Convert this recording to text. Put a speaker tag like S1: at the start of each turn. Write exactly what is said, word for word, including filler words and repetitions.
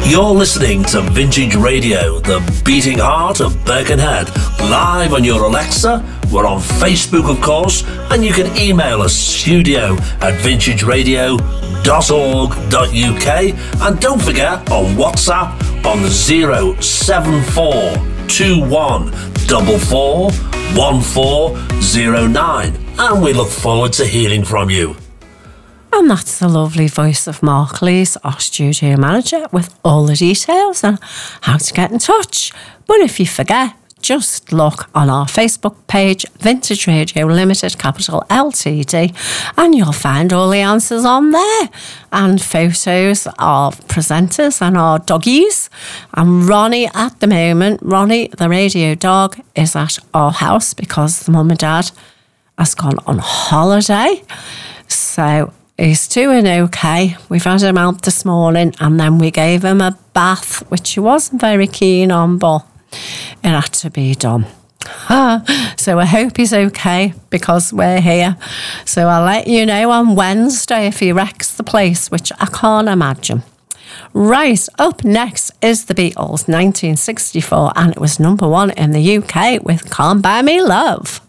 S1: You're listening to Vintage Radio, the beating heart of Birkenhead, live on your Alexa. We're on Facebook, of course, and you can email us studio at vintage radio dot org dot U K. And don't forget, on WhatsApp on zero seven four two one four four one four zero nine. And we look forward to hearing from you.
S2: And that's the lovely voice of Mark Lees, our studio manager, with all the details on how to get in touch. But if you forget, just look on our Facebook page, Vintage Radio Limited, capital L T D, and you'll find all the answers on there. And photos of presenters and our doggies. And Ronnie, at the moment, Ronnie, the radio dog, is at our house because the mum and dad has gone on holiday. So he's doing okay. We've had him out this morning and then we gave him a bath, which he wasn't very keen on, but it had to be done. So I hope he's okay because we're here. So I'll let you know on Wednesday if he wrecks the place, which I can't imagine. Right, up next is the Beatles, nineteen sixty-four, and it was number one in the U K with Can't Buy Me Love.